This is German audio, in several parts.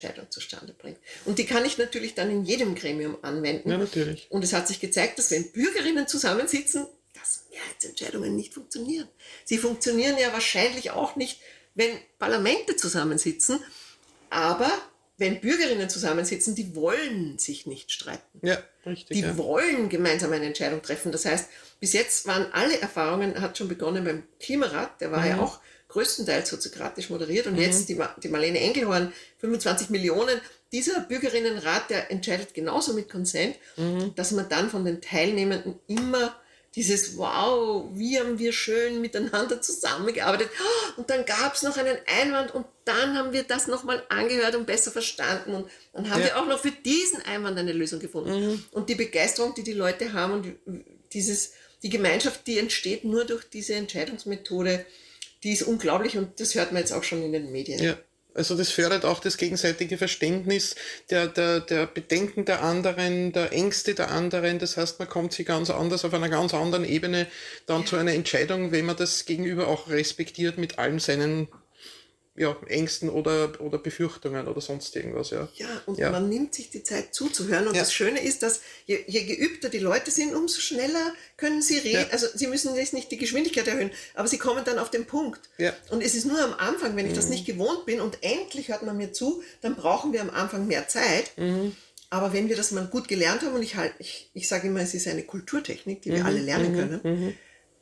Entscheidung zustande bringt. Und die kann ich natürlich dann in jedem Gremium anwenden. Ja, natürlich. Und es hat sich gezeigt, dass wenn Bürgerinnen zusammensitzen, dass Mehrheitsentscheidungen nicht funktionieren. Sie funktionieren ja wahrscheinlich auch nicht, wenn Parlamente zusammensitzen, aber wenn Bürgerinnen zusammensitzen, die wollen sich nicht streiten. Ja, richtig. Die wollen gemeinsam eine Entscheidung treffen. Das heißt, bis jetzt waren alle Erfahrungen, hat schon begonnen beim Klimarat, der war ja auch größtenteils soziokratisch moderiert und jetzt die Marlene Engelhorn, 25 Millionen, dieser Bürgerinnenrat, der entscheidet genauso mit Konsent, dass man dann von den Teilnehmenden immer dieses wow, wie haben wir schön miteinander zusammengearbeitet und dann gab es noch einen Einwand und dann haben wir das nochmal angehört und besser verstanden und dann haben wir auch noch für diesen Einwand eine Lösung gefunden. Und die Begeisterung, die die Leute haben und die Gemeinschaft, die entsteht nur durch diese Entscheidungsmethode, die ist unglaublich und das hört man jetzt auch schon in den Medien. Ja. Also das fördert auch das gegenseitige Verständnis der Bedenken der anderen, der Ängste der anderen. Das heißt, man kommt sich ganz anders, auf einer ganz anderen Ebene dann zu einer Entscheidung, wenn man das Gegenüber auch respektiert mit allen seinen Ängsten oder Befürchtungen oder sonst irgendwas. Ja, und man nimmt sich die Zeit zuzuhören. Und das Schöne ist, dass je geübter die Leute sind, umso schneller können sie reden. Also sie müssen jetzt nicht die Geschwindigkeit erhöhen, aber sie kommen dann auf den Punkt. Ja. Und es ist nur am Anfang, wenn ich das nicht gewohnt bin und endlich hört man mir zu, dann brauchen wir am Anfang mehr Zeit. Aber wenn wir das mal gut gelernt haben, und ich sage immer, es ist eine Kulturtechnik, die wir alle lernen können,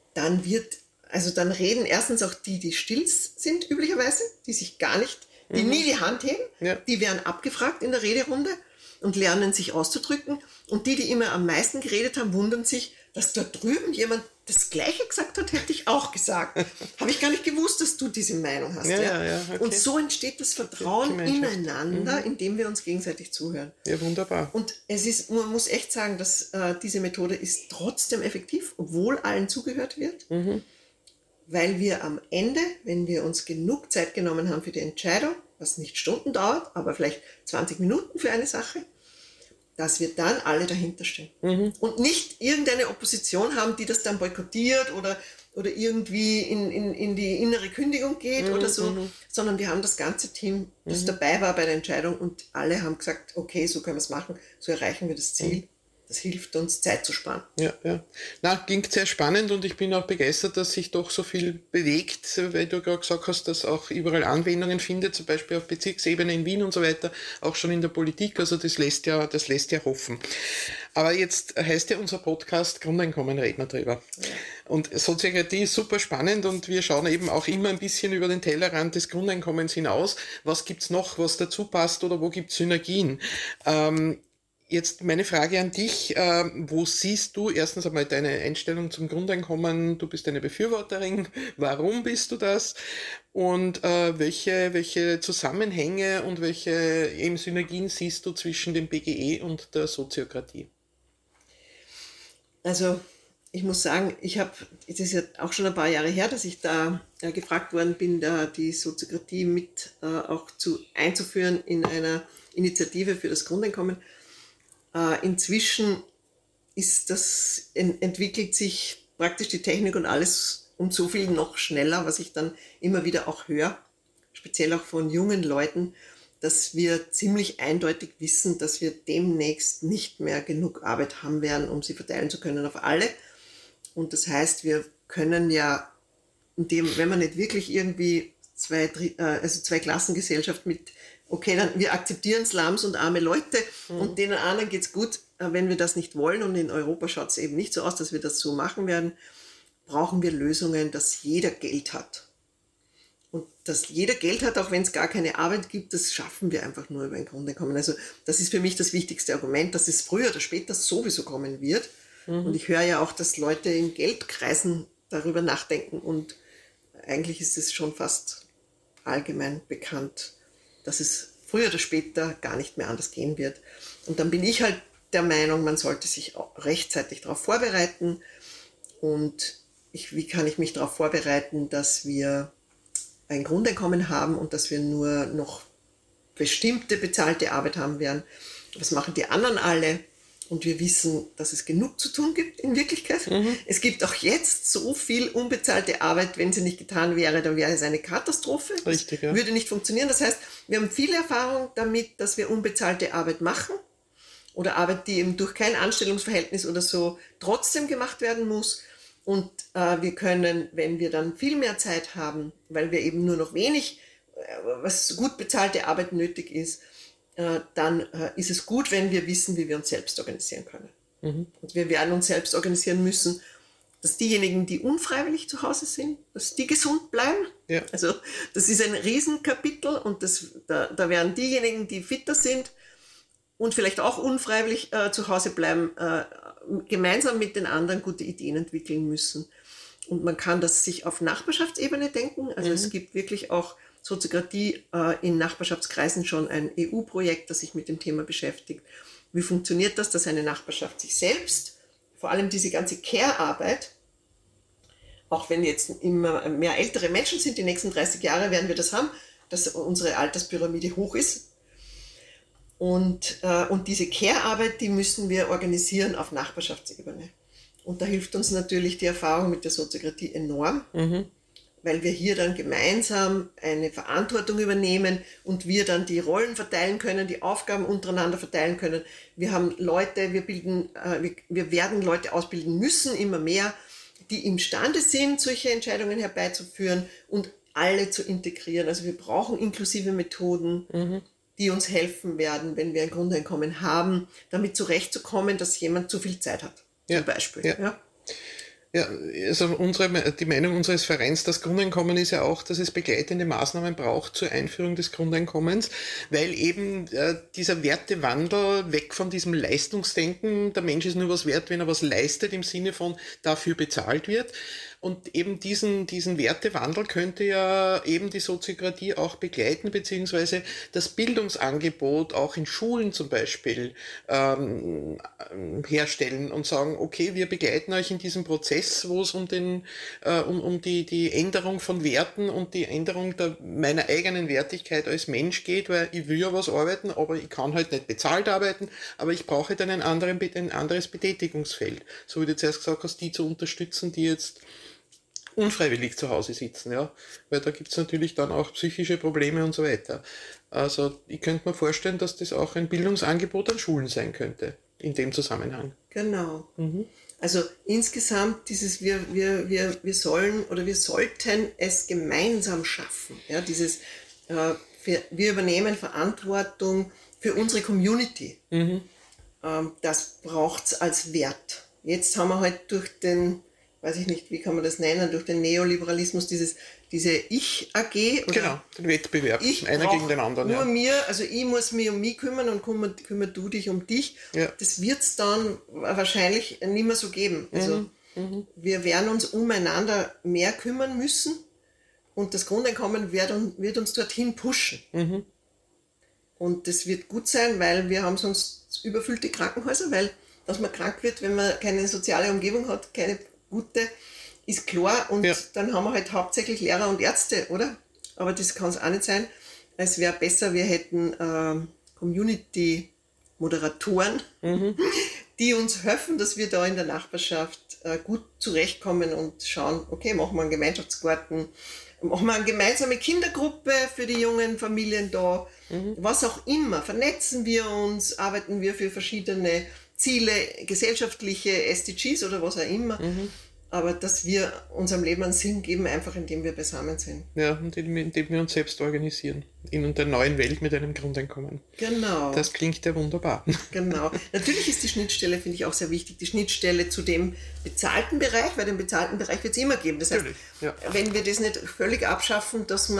dann reden erstens auch die still sind üblicherweise, die sich gar nicht, die nie die Hand heben, die werden abgefragt in der Rederunde und lernen sich auszudrücken. Und die immer am meisten geredet haben, wundern sich, dass da drüben jemand das Gleiche gesagt hat, hätte ich auch gesagt. Habe ich gar nicht gewusst, dass du diese Meinung hast. Okay. Und so entsteht das Vertrauen ineinander, indem wir uns gegenseitig zuhören. Ja, wunderbar. Und man muss echt sagen, dass diese Methode ist trotzdem effektiv, obwohl allen zugehört wird. Weil wir am Ende, wenn wir uns genug Zeit genommen haben für die Entscheidung, was nicht Stunden dauert, aber vielleicht 20 Minuten für eine Sache, dass wir dann alle dahinter stehen. Und nicht irgendeine Opposition haben, die das dann boykottiert oder irgendwie in die innere Kündigung geht oder so, sondern wir haben das ganze Team, das dabei war bei der Entscheidung und alle haben gesagt, okay, so können wir es machen, so erreichen wir das Ziel. Das hilft uns, Zeit zu sparen. Ja. Klingt sehr spannend und ich bin auch begeistert, dass sich doch so viel bewegt, weil du gerade gesagt hast, dass auch überall Anwendungen findet, zum Beispiel auf Bezirksebene in Wien und so weiter, auch schon in der Politik. Also das lässt ja hoffen. Aber jetzt heißt ja unser Podcast Grundeinkommen, reden wir drüber. Ja. Und Soziokratie ist super spannend und wir schauen eben auch immer ein bisschen über den Tellerrand des Grundeinkommens hinaus. Was gibt's noch, was dazu passt oder wo gibt's Synergien? Jetzt meine Frage an dich, wo siehst du erstens einmal deine Einstellung zum Grundeinkommen? Du bist eine Befürworterin, warum bist du das? Und welche Zusammenhänge und welche eben Synergien siehst du zwischen dem BGE und der Soziokratie? Also ich muss sagen, es ist ja auch schon ein paar Jahre her, dass ich da gefragt worden bin, da die Soziokratie mit auch einzuführen in Initiative für das Grundeinkommen. Inzwischen entwickelt sich praktisch die Technik und alles um so viel noch schneller, was ich dann immer wieder auch höre, speziell auch von jungen Leuten, dass wir ziemlich eindeutig wissen, dass wir demnächst nicht mehr genug Arbeit haben werden, um sie verteilen zu können auf alle. Und das heißt, wir können ja, wenn man nicht wirklich irgendwie Zweiklassengesellschaft mit, okay, dann wir akzeptieren Slums und arme Leute und denen anderen geht's gut, wenn wir das nicht wollen und in Europa schaut es eben nicht so aus, dass wir das so machen werden, brauchen wir Lösungen, dass jeder Geld hat. Und dass jeder Geld hat, auch wenn es gar keine Arbeit gibt, das schaffen wir einfach nur über ein Grundeinkommen. Also das ist für mich das wichtigste Argument, dass es früher oder später sowieso kommen wird. Und ich höre ja auch, dass Leute in Geldkreisen darüber nachdenken und eigentlich ist es schon fast allgemein bekannt, dass es früher oder später gar nicht mehr anders gehen wird. Und dann bin ich halt der Meinung, man sollte sich auch rechtzeitig darauf vorbereiten. Und wie kann ich mich darauf vorbereiten, dass wir ein Grundeinkommen haben und dass wir nur noch bestimmte bezahlte Arbeit haben werden? Was machen die anderen alle? Und wir wissen, dass es genug zu tun gibt in Wirklichkeit. Es gibt auch jetzt so viel unbezahlte Arbeit, wenn sie nicht getan wäre, dann wäre es eine Katastrophe. Richtig, ja. Würde nicht funktionieren. Das heißt, wir haben viel Erfahrung damit, dass wir unbezahlte Arbeit machen oder Arbeit, die eben durch kein Anstellungsverhältnis oder so trotzdem gemacht werden muss. Und wir können, wenn wir dann viel mehr Zeit haben, weil wir eben nur noch wenig, was gut bezahlte Arbeit nötig ist, dann ist es gut, wenn wir wissen, wie wir uns selbst organisieren können. Und wir werden uns selbst organisieren müssen, dass diejenigen, die unfreiwillig zu Hause sind, dass die gesund bleiben. Ja. Also das ist ein Riesenkapitel und da werden diejenigen, die fitter sind und vielleicht auch unfreiwillig zu Hause bleiben, gemeinsam mit den anderen gute Ideen entwickeln müssen. Und man kann das sich auf Nachbarschaftsebene denken. Also es gibt wirklich auch Soziokratie in Nachbarschaftskreisen schon ein EU-Projekt, das sich mit dem Thema beschäftigt. Wie funktioniert das, dass eine Nachbarschaft sich selbst, vor allem diese ganze Care-Arbeit, auch wenn jetzt immer mehr ältere Menschen sind, die nächsten 30 Jahre werden wir das haben, dass unsere Alterspyramide hoch ist. Und diese Care-Arbeit, die müssen wir organisieren auf Nachbarschaftsebene. Und da hilft uns natürlich die Erfahrung mit der Soziokratie enorm, weil wir hier dann gemeinsam eine Verantwortung übernehmen und wir dann die Rollen verteilen können, die Aufgaben untereinander verteilen können. Wir haben Leute, wir werden Leute ausbilden müssen, immer mehr, die imstande sind, solche Entscheidungen herbeizuführen und alle zu integrieren. Also wir brauchen inklusive Methoden, die uns helfen werden, wenn wir ein Grundeinkommen haben, damit zurechtzukommen, dass jemand zu viel Zeit hat, zum Beispiel. Ja. Ja, also die Meinung unseres Vereins, das Grundeinkommen ist ja auch, dass es begleitende Maßnahmen braucht zur Einführung des Grundeinkommens, weil eben dieser Wertewandel weg von diesem Leistungsdenken, der Mensch ist nur was wert, wenn er was leistet, im Sinne von dafür bezahlt wird. Und eben diesen Wertewandel könnte ja eben die Soziokratie auch begleiten, beziehungsweise das Bildungsangebot auch in Schulen zum Beispiel herstellen und sagen, okay, wir begleiten euch in diesem Prozess, wo es um die Änderung von Werten und die Änderung meiner eigenen Wertigkeit als Mensch geht, weil ich will ja was arbeiten, aber ich kann halt nicht bezahlt arbeiten, aber ich brauche dann ein anderes Betätigungsfeld. So wie du zuerst gesagt hast, die zu unterstützen, die jetzt unfreiwillig zu Hause sitzen, ja, weil da gibt es natürlich dann auch psychische Probleme und so weiter. Also ich könnte mir vorstellen, dass das auch ein Bildungsangebot an Schulen sein könnte, in dem Zusammenhang. Genau. Also insgesamt wir sollen oder wir sollten es gemeinsam schaffen. Ja, wir übernehmen Verantwortung für unsere Community. Das braucht es als Wert. Jetzt haben wir halt durch den, weiß ich nicht, wie kann man das nennen, durch den Neoliberalismus diese Ich-AG. Genau, den Wettbewerb, einer gegen den anderen. Ich muss mich um mich kümmern und kümmer du dich um dich. Ja. Das wird es dann wahrscheinlich nicht mehr so geben. Also wir werden uns umeinander mehr kümmern müssen und das Grundeinkommen wird uns dorthin pushen. Und das wird gut sein, weil wir haben sonst überfüllte Krankenhäuser, weil dass man krank wird, wenn man keine soziale Umgebung hat, keine gute, ist klar. Und dann haben wir halt hauptsächlich Lehrer und Ärzte, oder? Aber das kann es auch nicht sein. Es wäre besser, wir hätten Community-Moderatoren, die uns helfen, dass wir da in der Nachbarschaft gut zurechtkommen und schauen, okay, machen wir einen Gemeinschaftsgarten, machen wir eine gemeinsame Kindergruppe für die jungen Familien da, was auch immer. Vernetzen wir uns, arbeiten wir für verschiedene Ziele, gesellschaftliche SDGs oder was auch immer, aber dass wir unserem Leben einen Sinn geben, einfach indem wir beisammen sind. Ja, und indem wir uns selbst organisieren, in der neuen Welt mit einem Grundeinkommen. Genau. Das klingt ja wunderbar. Genau. Natürlich ist die Schnittstelle, finde ich auch sehr wichtig, die Schnittstelle zu dem bezahlten Bereich, weil den bezahlten Bereich wird es immer geben. Das heißt, wenn wir das nicht völlig abschaffen, dass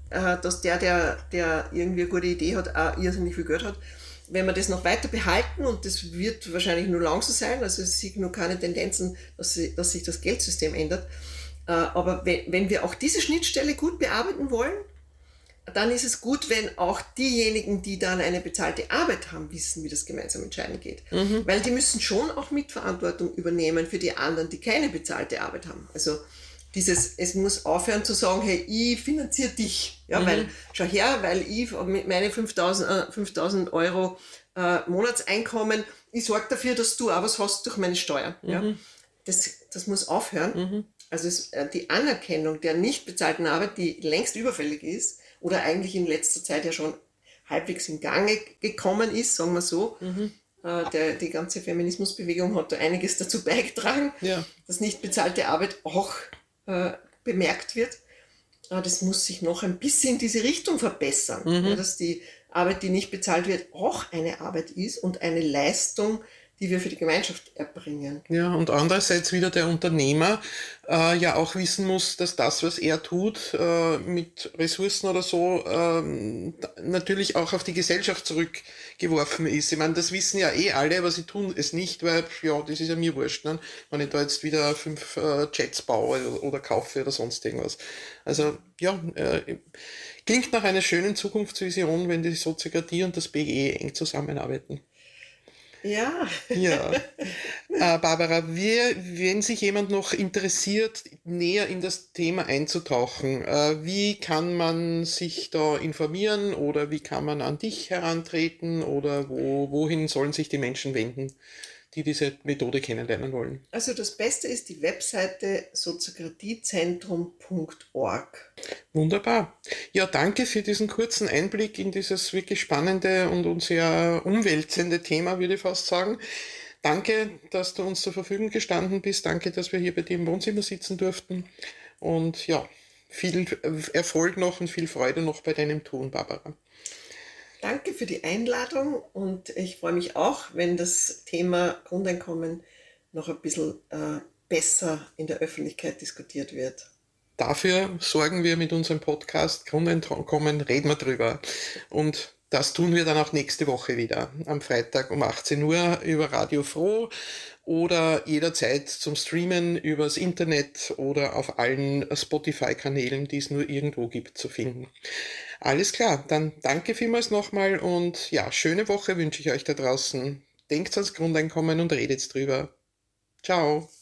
der irgendwie eine gute Idee hat, auch irrsinnig viel Geld hat, wenn wir das noch weiter behalten, und das wird wahrscheinlich nur lang so sein, also es sieht nur keine Tendenzen, dass sich das Geldsystem ändert, aber wenn wir auch diese Schnittstelle gut bearbeiten wollen, dann ist es gut, wenn auch diejenigen, die dann eine bezahlte Arbeit haben, wissen, wie das gemeinsam entscheiden geht. Weil die müssen schon auch Mitverantwortung übernehmen für die anderen, die keine bezahlte Arbeit haben. Also es muss aufhören zu sagen, hey, ich finanziere dich. Ja, weil, schau her, weil ich mit meine 5.000 Euro Monatseinkommen, ich sorge dafür, dass du auch was hast durch meine Steuern. Ja? Das muss aufhören. Also die Anerkennung der nicht bezahlten Arbeit, die längst überfällig ist oder eigentlich in letzter Zeit ja schon halbwegs in Gange gekommen ist, sagen wir so. Die ganze Feminismusbewegung hat da einiges dazu beigetragen, dass nicht bezahlte Arbeit auch bemerkt wird. Das muss sich noch ein bisschen in diese Richtung verbessern, dass die Arbeit, die nicht bezahlt wird, auch eine Arbeit ist und eine Leistung, die wir für die Gemeinschaft erbringen. Ja, und andererseits wieder der Unternehmer ja auch wissen muss, dass das, was er tut, mit Ressourcen oder so, natürlich auch auf die Gesellschaft zurückgeworfen ist. Ich meine, das wissen ja eh alle, aber sie tun es nicht, weil, ja, das ist ja mir wurscht, ne? Wenn ich da jetzt wieder 5 Jets baue oder kaufe oder sonst irgendwas. Also, ja, klingt nach einer schönen Zukunftsvision, wenn die Soziokratie und das BGE eng zusammenarbeiten. Ja. Ja. Barbara, wenn sich jemand noch interessiert, näher in das Thema einzutauchen, wie kann man sich da informieren oder wie kann man an dich herantreten oder wohin sollen sich die Menschen wenden, die diese Methode kennenlernen wollen? Also das Beste ist die Webseite soziokratiezentrum.org. Wunderbar. Ja, danke für diesen kurzen Einblick in dieses wirklich spannende und sehr umwälzende Thema, würde ich fast sagen. Danke, dass du uns zur Verfügung gestanden bist. Danke, dass wir hier bei dir im Wohnzimmer sitzen durften. Und ja, viel Erfolg noch und viel Freude noch bei deinem Tun, Barbara. Danke für die Einladung und ich freue mich auch, wenn das Thema Grundeinkommen noch ein bisschen besser in der Öffentlichkeit diskutiert wird. Dafür sorgen wir mit unserem Podcast Grundeinkommen, reden wir drüber. Und das tun wir dann auch nächste Woche wieder, am Freitag um 18 Uhr über Radio Froh oder jederzeit zum Streamen übers Internet oder auf allen Spotify-Kanälen, die es nur irgendwo gibt, zu finden. Alles klar, dann danke vielmals nochmal und ja, schöne Woche wünsche ich euch da draußen. Denkt ans Grundeinkommen und redet drüber. Ciao.